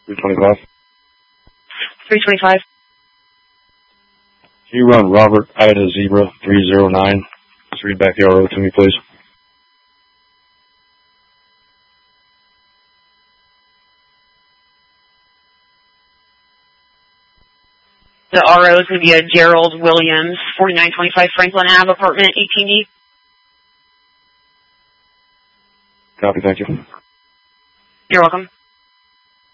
325. 325. Can you run Robert Ida Zebra 309? Just read back the RO to me, please. The RO is going to be a Gerald Williams, 4925 Franklin Ave, apartment 18D. Copy, thank you. You're welcome.